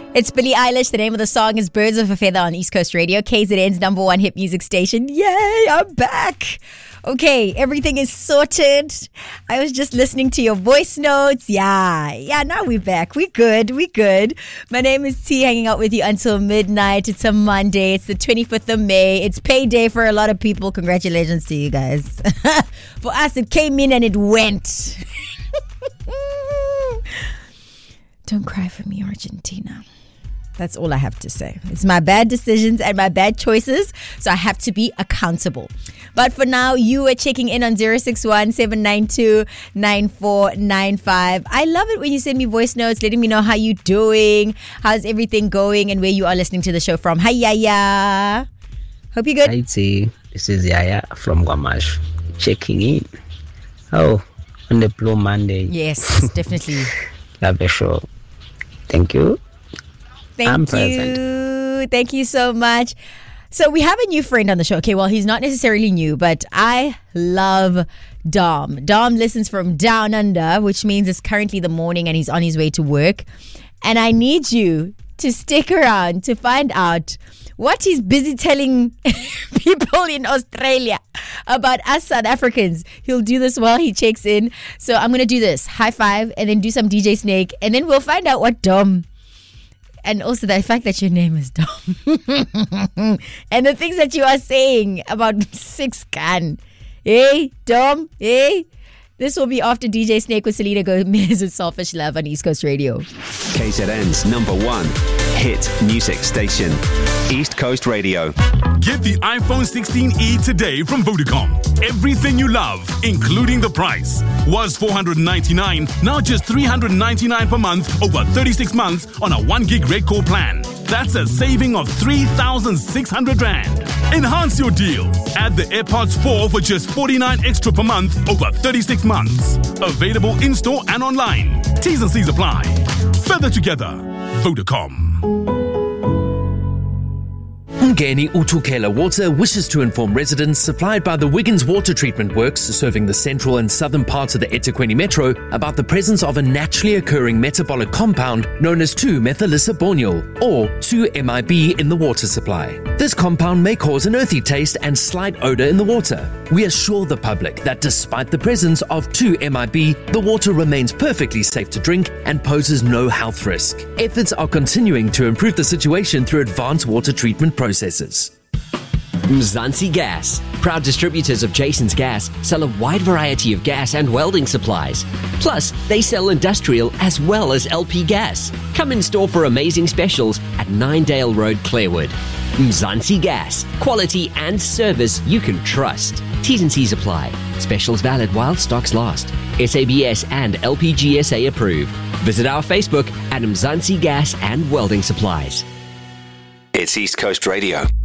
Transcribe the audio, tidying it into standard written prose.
It's Billie Eilish. The name of the song is Birds of a Feather on East Coast Radio, KZN's number one hit music station. Yay, I'm back. Okay, everything is sorted. I was just listening to your voice notes. Yeah, now we're back. We good. My name is T, hanging out with you until midnight. It's a Monday. It's the 25th of May. It's payday for a lot of people. Congratulations to you guys. For us, it came in and it went. Don't cry for me, Argentina. That's all I have to say. It's my bad decisions and my bad choices, so I have to be accountable. But for now, you are checking in on 061-792-9495. I love it when you send me voice notes, letting me know how you're doing, how's everything going, and where you are listening to the show from. Hi, Yaya. Hope you're good. Hi, T. This is Yaya from Guamash. Checking in. Oh, on the Blue Monday. Yes, definitely. Love the show. Thank you. Thank you so much. So we have a new friend on the show. Okay, well, he's not necessarily new, but I love Dom. Dom listens from down under, which means it's currently the morning and he's on his way to work. And I need you to stick around to find out what he's busy telling people in Australia about us South Africans. He'll do this while he checks in. So I'm going to do this. High five and then do some DJ Snake. And then we'll find out what Dom... And also the fact that your name is Dom. And the things that you are saying about Six Gun. Hey, Dom, hey. This will be after DJ Snake with Selena Gomez with Selfish Love on East Coast Radio. KZN's number one hit music station, East Coast Radio. Get the iPhone 16e today from Vodacom. Everything you love, including the price, was $499, now just $399 per month over 36 months on a 1 gig red core plan. That's a saving of 3,600 Rand. Enhance your deal. Add the AirPods 4 for just $49 extra per month over 36 months. Available in-store and online. T's and C's apply. Feather together. Vodacom. Umgeni Utukela Water wishes to inform residents supplied by the Wiggins Water Treatment Works serving the central and southern parts of the eThekwini Metro about the presence of a naturally occurring metabolic compound known as 2-methylisibonyl or 2-MIB in the water supply. This compound may cause an earthy taste and slight odor in the water. We assure the public that despite the presence of 2-MIB, the water remains perfectly safe to drink and poses no health risk. Efforts are continuing to improve the situation through advanced water treatment processes. Mzansi Gas, proud distributors of Jason's Gas, sell a wide variety of gas and welding supplies. Plus, they sell industrial as well as LP gas. Come in store for amazing specials at Ninedale Road, Clarewood. Mzansi Gas, quality and service you can trust. T's and C's apply. Specials valid while stocks last. SABS and LPGSA approved. Visit our Facebook at Mzansi Gas and Welding Supplies. It's East Coast Radio.